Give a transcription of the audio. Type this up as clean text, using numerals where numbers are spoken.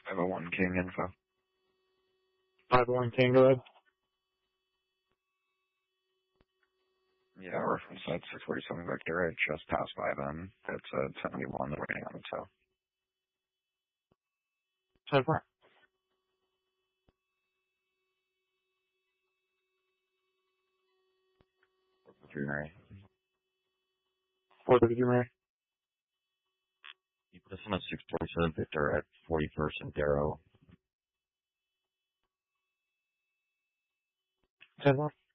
501 King info. 501 King, go ahead. Yeah, reference at 647 Victor. I just passed by them. It's a 71. They're waiting on the tow. 10-4. Mary. 433 Mary. You put us on a 647 Victor at 41st and Darrow. 10-4.